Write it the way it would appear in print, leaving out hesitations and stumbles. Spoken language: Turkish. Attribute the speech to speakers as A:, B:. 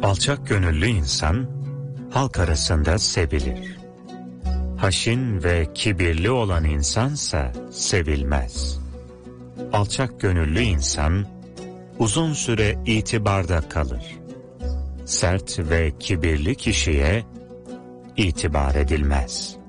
A: Alçak gönüllü insan halk arasında sevilir. Haşin ve kibirli olan insansa sevilmez. Alçak gönüllü insan uzun süre itibarda kalır. Sert ve kibirli kişiye itibar edilmez.